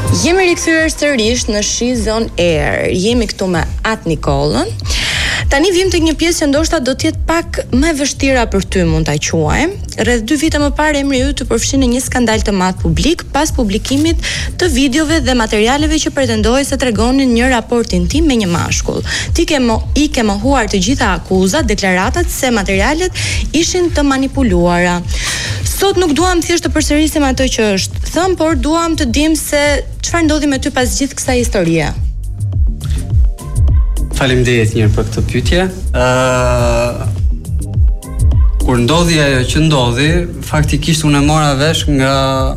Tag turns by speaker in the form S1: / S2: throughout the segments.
S1: Jemi rikthyer sërish në She's on Air. Jemi këtu me At Nikollën. Tani vim tek një pjesë që ndoshta do të jetë pak më e vështira për ty, mund ta quajmë. Rreth 2 vite më parë emri yt të përfshin në një skandal të madh publik pas publikimit të videove dhe materialeve që pretendohej se tregonin një raport intim me një mashkull. Ti ke mohuar të gjitha akuzat, deklaratat se materialet ishin të manipuluara. Sot nuk duam thjesht të përsërisim atë që është thënë, por duam të dim se çfarë ndodhi me ty pas gjithë kësaj historie.
S2: Faleminderit njërë për këtë pyetje. Kur ndodhi ajo që ndodhi, faktikisht unë e mora vesh nga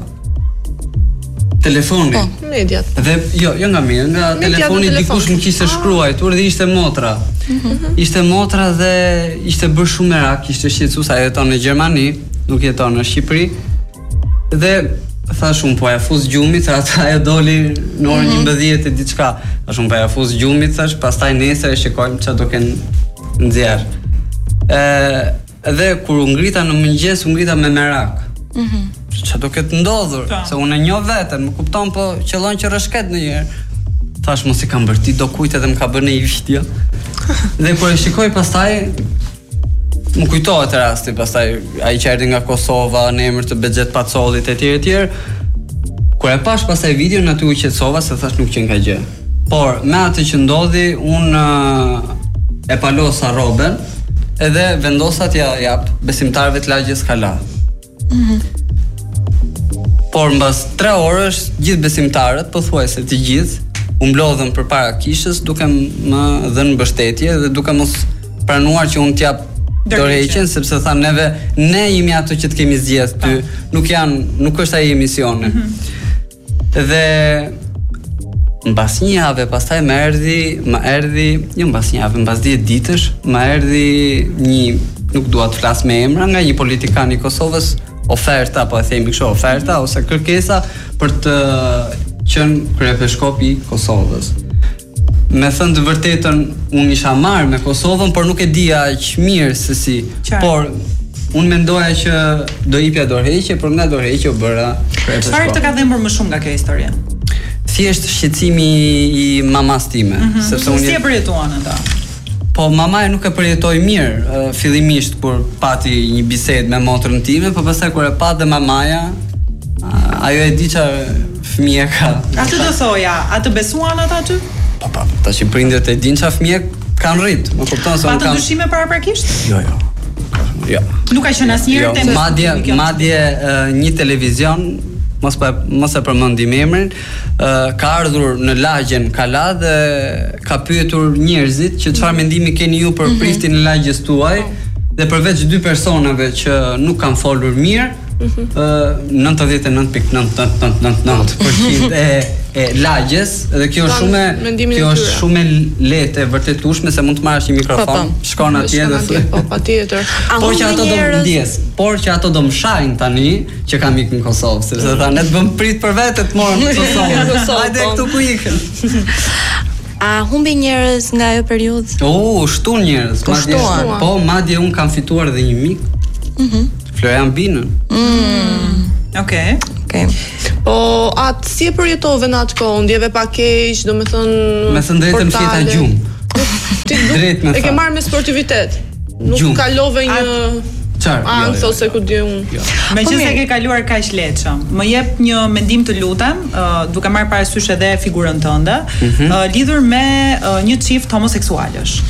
S2: telefoni.
S3: Mediat.
S2: Dhe jo nga mirë, nga telefoni dikush më kishte shkruar dhe ishte motra. Ishte motra dhe ishte bërë shumë merak, ishte shqetësues, ajo jeton në Gjermani, nuk jeton në Shqipëri. Dhe thash unë po ja fus gjumit, ata ajo doli në orën 11 e diçka. Thash unë po ja fus gjumit, thash, pastaj nesër e shikojmë çfarë do kenë nxjerr. Dhe kur u ngrita në mëngjes, u ngrita me merak. Çfarë do ketë ndodhur? Se unë e njoh veten, më kupton, po qellon që rreshket ndonjëherë. Thash mos i kam bërti do kujt edhe më ka bërë një video. Dhe kur e shikoj pastaj më kujtohet rasti, pastaj ai që erdhi nga Kosova në emër të Bexhet Pacollit etj. Kur e pash pastaj videon aty u qetësova se thash nuk qen ka gjë. Por me atë që ndodhi, unë e palosa rroben edhe vendosa t'ja jap besimtarëve të lagjes Kala. Por mbas 3 orësh gjithë besimtarët, pothuajse të gjithë, u mblodhën përpara kishës duke më dhënë mbështetje dhe duke mos pranuar që unë t'jap dorëheqjen, sepse thanë ne jemi ato që të kemi zgjedhur ty, nuk është ai emisioni. Dhe mbas një jave pastaj më erdhi, mbas 10 ditësh, më erdhi një, nuk dua të flas me emra, nga një politikan i Kosovës, oferta, po e themi kështu, oferta ose kërkesa për të qenë kryepeshkop i Kosovës. Me thënë të vërtetën, unë isha marrë me Kosovën, por nuk e dija aq mirë se si. Por unë mendoja që do jepja dorëheqje, por nga dorëheqja u bëra kryepeshkop.
S4: Çfarë të ka dhënë më shumë nga kjo histori?
S2: Thjesht shqetësimi i mamas time, sepse unë
S4: si e përjetuan ata?
S2: Po mamaja nuk e përjetoi mirë, fillimisht kur pati një bisedë me motrën time, por pastaj kur e pa dhe mamaja, ajo e di çfarë fëmijë ka.
S4: Atë do thoja, atë besuan ata aty?
S2: Po, tash prindërit e dinë çfarë fëmijë kanë rrit. Më kupton se
S4: kanë dyshime paraprakisht?
S2: Jo.
S4: Nuk ka qenë asnjëherë
S2: temë. Madje një televizion, mos e përmendim emrin, ka ardhur në lagjen Kala dhe ka pyetur njerëzit që çfarë mendimi keni ju për priftin e lagjes tuaj, dhe përveç 2 personave që nuk kanë folur mirë, 99.999% e lagjes, dhe kjo është shumë lehtë e vërtetueshme se mund të marrësh një mikrofon, shkon atje dhe
S3: po patjetër.
S2: Por që ato do mshajnë tani që kam ikën në Kosovë, sepse thanë ne të bëm prit për vete të morën në Kosovë. Hajde këtu ku ikën.
S1: A humbi njerëz nga ajo periudhë?
S2: Shtun njerëz. Po, madje un kam fituar edhe një mik. Florian Binën.
S4: Okej.
S3: Po atë si e përjetove në atë kohë? Ndjeve pak keq, domethënë
S2: me thënë drejtën fjeta gjumë. Drejt me
S3: e ke marrë me sportivitet. Nuk kalove një ankth ose ku di unë.
S4: Meqense ke kaluar kaq lehtëshëm, më jep një mendim të lutem, duke marrë parasysh edhe figurën tënde, lidhur me një çift homoseksualësh.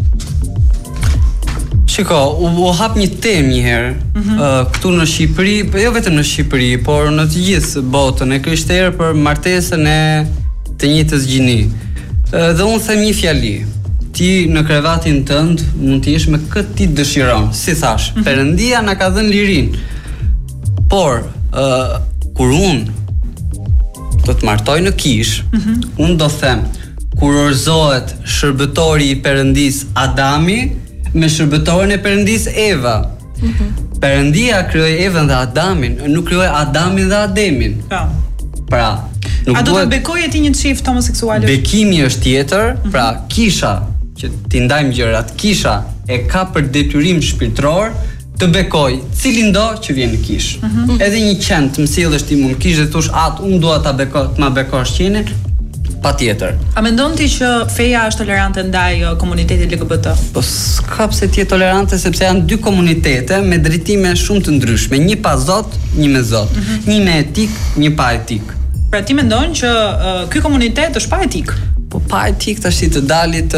S2: Shiko, u hap një temë një herë këtu në Shqipëri, jo vetëm në Shqipëri, por në të gjithë botën e krishterë për martesën e të njëjtës gjini. Dhe unë them një fjali. Ti në krevatin tënd mund të jesh me këtë ti dëshiron. Si thash, Perëndia na ka dhënë lirinë. Por kur unë do të martoj në kish, unë do them kur orzohet shërbëtori i Perëndis Adami me shërbëtorin e Perëndis Eva. Perëndia krijoi Evën dhe Adamin, nuk krijoi Adamin dhe Ademin. Pra,
S4: a do të bekoje ti një çift homoseksualësh?
S2: Bekimi është tjetër, pra kisha që ti ndajmë gjërat, kisha e ka për detyrim shpirtëror të bekoj cilin do që vjen në kish. Edhe një qend të mësjellësh ti mund kish dhe thosh unë dua ta bekoj, të ma bekosh qenin. Patjetër.
S4: A mendon ti që feja është tolerante ndaj komunitetit LGBT?
S2: Po s'ka pse të jetë tolerante sepse janë dy komunitete me drejtime shumë të ndryshme, një pa Zot, një me Zot, një me etik, një pa etik.
S4: Pra ti mendon që ky komunitet është pa etik?
S2: Po pa etik tash të dalit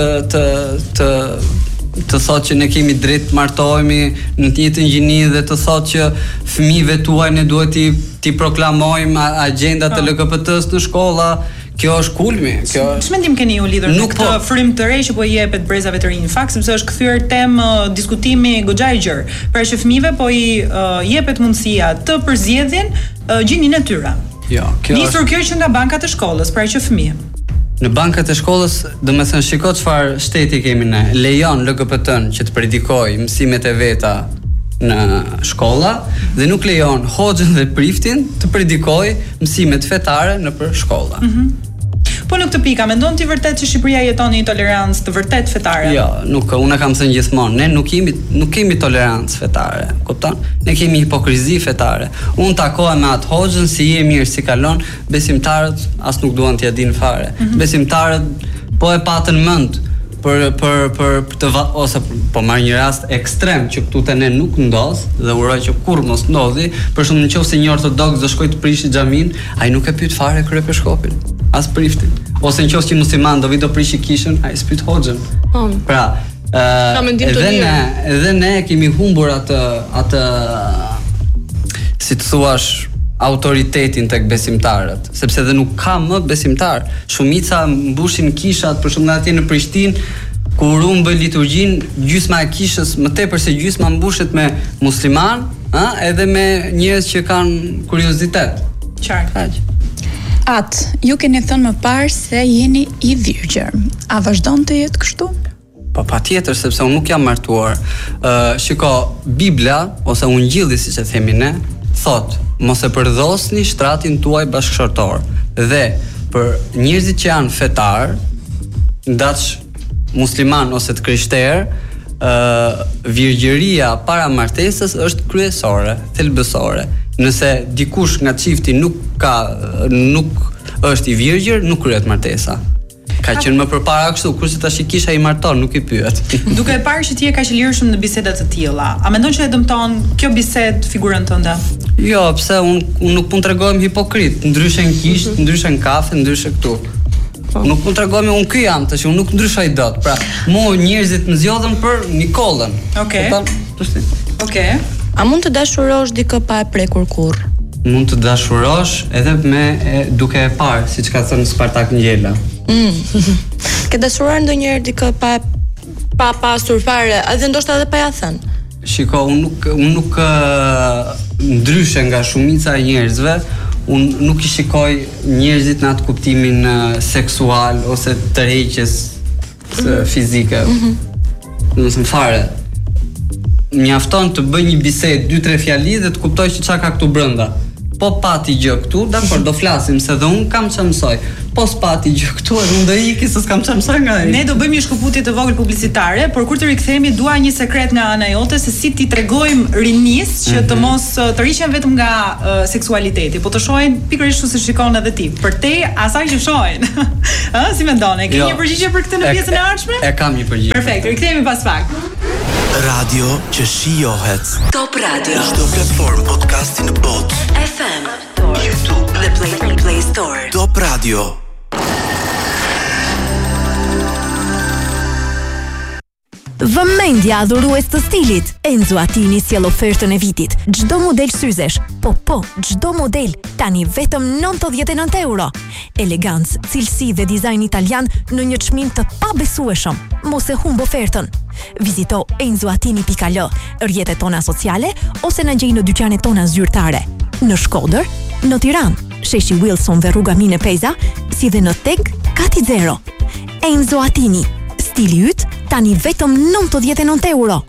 S2: të thotë që ne kemi drejt të martohemi në të njëjtën gjini dhe të thotë që fëmijëve tuaj ne duhet t'i proklamojmë agjendat e LGBT-s në shkolla. Kjo është kulmi.
S4: Ç'mendim keni ju lidhur me këtë frym të re që po i jepet brezave të rinj? Në fakt sepse është kthyer temë diskutimi goxha i gjerë. Pra që fëmijëve po i jepet mundësia të përzgjedhin gjinin e tyre.
S2: Jo,
S4: nisur kjo që nga bankat e shkollës, pra që fëmijë.
S2: Në bankat e shkollës, domethënë shiko çfarë shteti kemi ne. Lejon LGBT-n që të predikojë mësimet e veta në shkolla dhe nuk lejon hoxhën dhe priftin të predikojë mësimet fetare nëpër shkolla.
S4: Po në këtë pikë, mendon ti vërtet që Shqipëria jeton në intolerancë të vërtet fetare?
S2: Jo, nuk, unë kam thënë gjithmonë, ne nuk kemi tolerancë fetare, kupton? Ne kemi hipokrizi fetare. Unë takohem me atë hoxhën si je mirë, si kalon, besimtarët as nuk duan t'ia dinë fare. Besimtarët po e patën mend ose po marr një rast ekstrem që këtu te ne nuk ndodh dhe uroj që kurrë mos ndodhi, për shembull nëse një ortodoks do shkojë të prishë xhamin, ai nuk e pyet fare kryepeskoppin, as priftin. Ose nëse një musliman do vi do prishë kishën, ai s'pyet hoxhën. Pra, edhe ne kemi humbur atë si të thuash autoritetin tek besimtarët, sepse edhe nuk ka më besimtar. Shumica mbushin kishat, për shembull atje në Prishtinë, kur unë bëj liturgjinë, gjysma e kishës, më tepër se gjysma mbushet me musliman, edhe me njerëz që kanë kuriozitet.
S4: Qartë.
S5: Ju keni thënë më parë se jeni i virgjër. A vazhdon të jetë kështu?
S2: Po patjetër, sepse unë nuk jam martuar. Shiko, Bibla ose Ungjilli siç e themi ne, thotë mos e përdhosni shtratin tuaj bashkëshortor. Dhe për njerëzit që janë fetar, ndaç musliman ose të krishterë, virgjëria para martesës është kryesore, thelbësore. Nëse dikush nga çifti nuk është i virgjër, nuk kryhet martesa. Ka qenë më përpara kështu, kurse tash i kisha i marton, nuk i pyet.
S4: Duke e parë që ti je kaq i lirshëm në biseda të tilla, a mendon që e dëmton kjo bisedë figurën tënde?
S2: Jo, pse unë nuk mund t'rregohem hipokrit, ndryshe në kisht, ndryshe në kafe, ndryshe këtu. Nuk mund t'rregohem, unë ky jam tash, unë nuk ndryshoj dot. Pra, njerëzit më zgjodhen për Nikollën.
S4: Okej.
S1: A mund të dashurosh dikë pa e prekur kurrë?
S2: Mund të dashurosh edhe duke e parë, siç ka thënë Spartak Ngjela.
S1: Ke dashuruar ndonjëherë dikë pa pasur fare, edhe ndoshta edhe pa ja thënë?
S2: Shiko, unë nuk ndryshe nga shumica e njerëzve, unë nuk i shikoj njerëzit në atë kuptimin seksual ose tërheqjes fizike. Domethënë fare. Mjafton të bëj një bisedë, 2-3 fjali dhe të kuptoj që çka ka këtu brenda. Po pati gjë këtu, dakor, do flasim se dhe unë kam ç'a mësoj. Po s'pati gjë këtu, edhe unë do iki se s'kam ç'a mësoj nga ai.
S4: Ne do bëjmë një shkëputje të vogël publicitare, por kur të rikthehemi dua një sekret nga ana jote se si ti tregojmë rinis që të mos të rriqen vetëm nga seksualiteti, po të shohin pikërisht si shikon edhe ti. Për te asaj që shohin. Si mendon? Ke një përgjigje për këtë në pjesën e ardhshme?
S2: E kam një përgjigje.
S4: Perfekt, rikthehemi pas pak.
S6: Radio që shijohet.
S7: Top Radio.
S6: Çdo platformë podcasti në botë.
S7: FM, YouTube dhe Play Store.
S6: Top Radio.
S8: Vëmendja adhurues të stilit. Enzo Attini sjell ofertën e vitit. Çdo model syzesh, çdo model tani vetëm 99 euro. Elegancë, cilësi dhe dizajn italian në një çmim të pabesueshëm. Mos e humb ofertën. Vizito enzoatini.al, rrjetet tona sociale ose na gjej në dyqanet tona zyrtare. Në Shkodër, në Tiranë, sheshi Wilson dhe rruga Mine Peza, si dhe në Teg Kati Zero. Enzo Attini, stili yt tani vetëm 99 euro.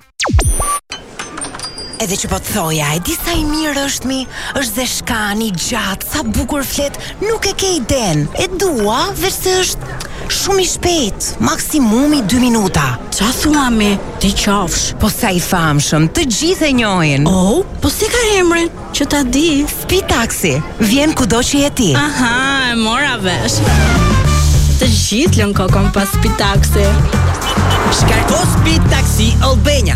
S7: Edhe që po të thoja, e di sa i mirë është mi, është zeshkani, gjatë, sa bukur flet, nuk e ke iden. E dua, veç se është
S9: shumë i shpejt, maksimumi 2 minuta.
S10: Qa thua mi, ti qafsh?
S9: Po sa i famshëm, të gjithë e njohin.
S10: Oh, po si ka emrin? Që ta di.
S9: Speed Taxi, vjen kudo që je ti.
S10: Aha, e mora vesh. Të gjithë lën kokon pas Speed Taxi.
S11: Shkarko Speed Taxi Albania.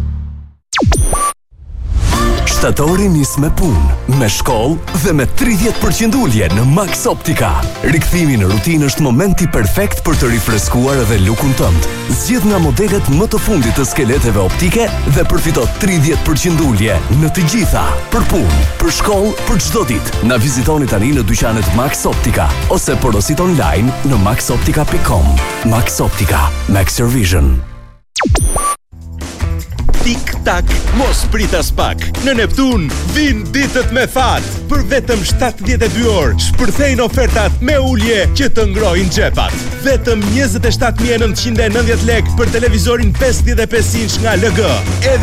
S12: Shtatori nis me punë, me shkollë dhe me 30% ulje në Max Optica. Rikthimi në rutinë është momenti perfekt për të rifreskuar edhe lukun tënd. Zgjedh nga modelet më të fundit të skeleteve optike dhe përfito 30% ulje në të gjitha. Për punë, për shkollë, për çdo ditë. Na vizitoni tani në dyqanet Max Optica ose porosit online në maxoptica.com. Max Optica, Max Your Vision.
S13: Tik-tak, mos pritas pak. Në Neptun, vin ditët me fat. Për vetëm 72 orë, shpërthejnë ofertat me ulje që të ngrojnë xhepat. Vetëm 27.990 lek për televizorin 55 inch nga LG. Edhe